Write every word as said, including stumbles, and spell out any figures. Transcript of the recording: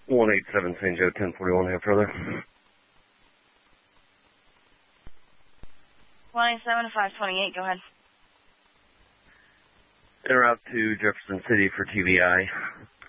one eight seven Saint Joe, ten forty-one, here further. one eight seven five twenty-eight, go ahead. En route to Jefferson City for T V I.